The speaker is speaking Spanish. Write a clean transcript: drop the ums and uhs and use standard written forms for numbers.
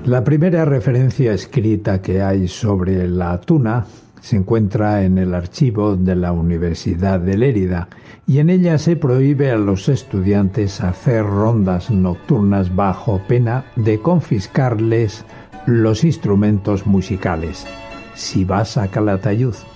La primera referencia escrita que hay sobre la tuna se encuentra en el archivo de la Universidad de Lérida y en ella se prohíbe a los estudiantes hacer rondas nocturnas bajo pena de confiscarles los instrumentos musicales. Si vas a Calatayud.